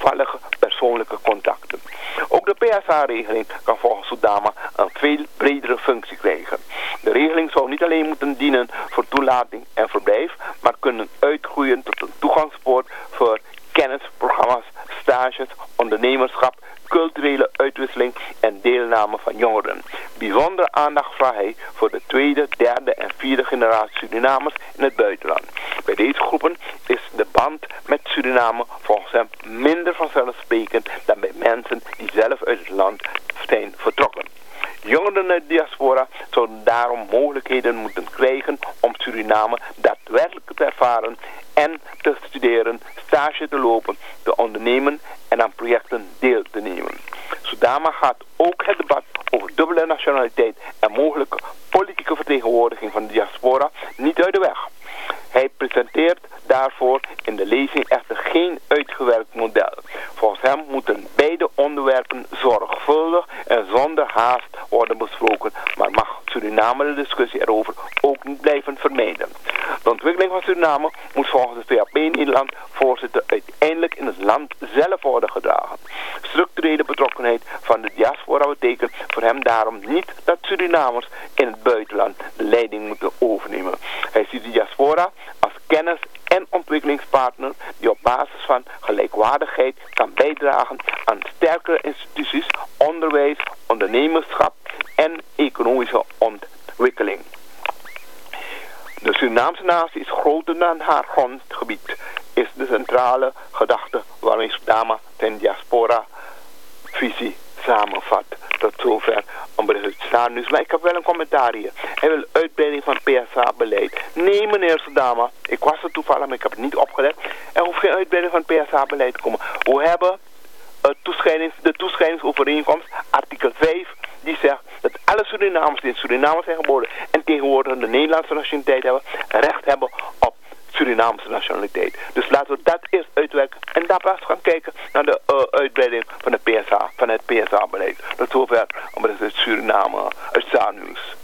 toevallige persoonlijke contacten. Ook de PSA-regeling kan volgens Soedama een veel bredere functie krijgen. De regeling zou niet alleen moeten dienen voor toelating en verblijf, maar kunnen uitgroeien tot een toegangspoort voor kennisprogramma's, stages, ondernemerschap, culturele uitwisseling en deelname van jongeren. Bijzondere aandacht vraagt hij voor de tweede, derde en vierde generatie Surinamers in het buitenland. Bij deze groepen is de band met Suriname volgens hem minder vanzelfsprekend dan bij mensen die zelf uit het land zijn vertrokken. Jongeren uit de diaspora zouden daarom mogelijkheden moeten krijgen om Suriname daadwerkelijk te ervaren en te studeren, stage te lopen, te ondernemen en aan projecten deel te nemen. Soedama gaat ook het debat over dubbele nationaliteit en mogelijke politieke vertegenwoordiging van de diaspora niet uit de weg. Hij presenteert daarvoor in de lezing echter geen uitgewerkt model. Volgens hem moeten beide onderwerpen zorgvuldig en zonder haast worden besproken, maar mag Suriname de discussie erover ook niet blijven vermijden. De ontwikkeling van Suriname moet volgens de VAP Nederland voorzitter uiteindelijk in het land zelf worden gedragen. Structurele betrokkenheid van de diaspora betekent voor hem daarom niet dat Surinamers in het buitenland de leiding moeten overnemen. Hij ziet de diaspora als kennis- en ontwikkelingspartner die op basis van gelijkwaardigheid kan bijdragen aan sterkere instituties, onderwijs, ondernemerschap en economische ontwikkeling. De Surinaamse natie is groter dan haar grondgebied, is de centrale gedachte waarmee Soedama zijn diaspora-visie samenvat. Tot zover een bericht staan nieuws. Maar ik heb wel een commentaar hier. Hij wil uitbreiding van PSA-beleid. Nee, meneer Soedama, ik was er toevallig, maar ik heb het niet opgelet. Er hoeft geen uitbreiding van PSA-beleid te komen. We hebben de toescheidingsovereenkomst, artikel 5, die zegt dat alle Surinamers die in Suriname zijn geboren en tegenwoordig de Nederlandse nationaliteit hebben, recht hebben op Surinaamse nationaliteit. Dus laten we dat eerst uitwerken en daar pas gaan kijken naar de uitbreiding van de PSA, van het PSA-beleid. Tot zover, omdat het uit Suriname, uit Zaannieuws.